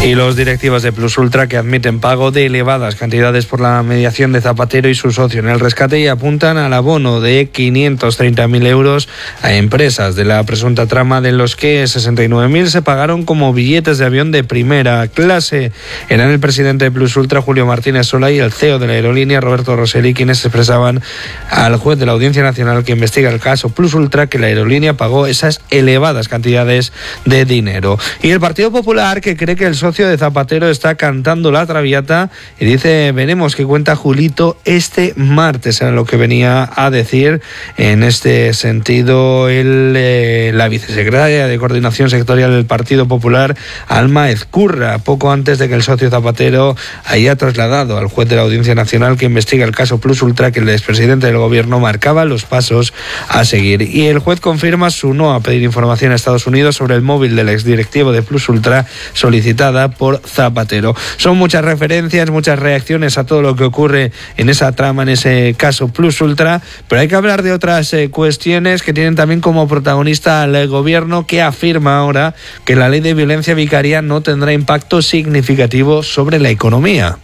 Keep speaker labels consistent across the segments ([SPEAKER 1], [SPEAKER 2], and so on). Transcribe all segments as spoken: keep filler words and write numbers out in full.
[SPEAKER 1] Y los directivos de Plus Ultra que admiten pago de elevadas cantidades por la mediación de Zapatero y su socio en el rescate y apuntan al abono de quinientos treinta mil euros a empresas de la presunta trama, de los que sesenta y nueve mil se pagaron como billetes de avión de primera clase. Eran el presidente de Plus Ultra, Julio Martínez Sola, y el C E O de la aerolínea, Roberto Rosselli, quienes expresaban al juez de la Audiencia Nacional que investiga el caso Plus Ultra que la aerolínea pagó esas elevadas cantidades de dinero. Y el Partido Popular, que cree que el socio de Zapatero está cantando la traviata, y dice: veremos qué cuenta Julito este martes. Era lo que venía a decir en este sentido el, eh, la vicesecretaria de Coordinación Sectorial del Partido Popular, Alma Ezcurra, poco antes de que el socio Zapatero haya trasladado al juez de la Audiencia Nacional que investiga el caso Plus Ultra que el expresidente del gobierno marcaba los pasos a seguir. Y el juez confirma su no a pedir información a Estados Unidos sobre el móvil del exdirectivo de Plus Ultra solicitada por Zapatero. Son muchas referencias, muchas reacciones a todo lo que ocurre en esa trama, en ese caso Plus Ultra, pero hay que hablar de otras eh, cuestiones que tienen también como protagonista al gobierno, que afirma ahora que la ley de violencia vicaria no tendrá impacto significativo sobre la economía.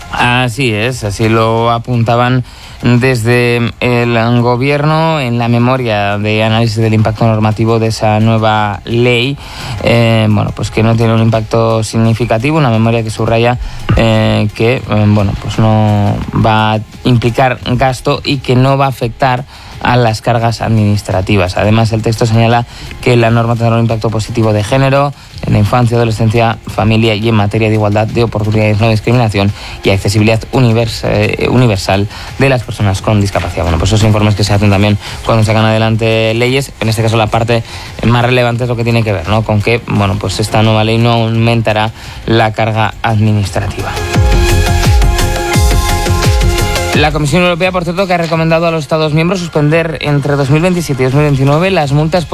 [SPEAKER 2] Así es, así lo apuntaban desde el gobierno en la memoria de análisis del impacto normativo de esa nueva ley. Eh, bueno, pues que no tiene un impacto significativo, una memoria que subraya eh, que eh, bueno, pues no va a implicar gasto y que no va a afectar a las cargas administrativas. Además, el texto señala que la norma tendrá un impacto positivo de género, en la infancia, adolescencia, familia y en materia de igualdad de oportunidades, no discriminación y accesibilidad universal, eh, universal de las personas con discapacidad. Bueno, pues esos informes que se hacen también cuando sacan adelante leyes. En este caso, la parte más relevante es lo que tiene que ver, ¿no?, con que, bueno, pues esta nueva ley no aumentará la carga administrativa. La Comisión Europea, por cierto, que ha recomendado a los Estados miembros suspender entre dos mil veintisiete y dos mil veintinueve las multas por